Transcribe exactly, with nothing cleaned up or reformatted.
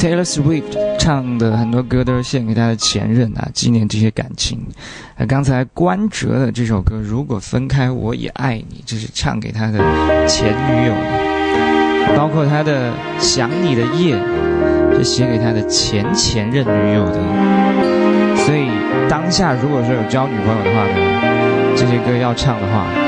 Taylor Swift 唱的很多歌都是献给他的前任啊，纪念这些感情。呃，刚才关喆的这首歌《如果分开我也爱你》，这是唱给他的前女友的。包括他的《想你的夜》是写给他的前前任女友的。所以当下如果说有交女朋友的话呢，这些歌要唱的话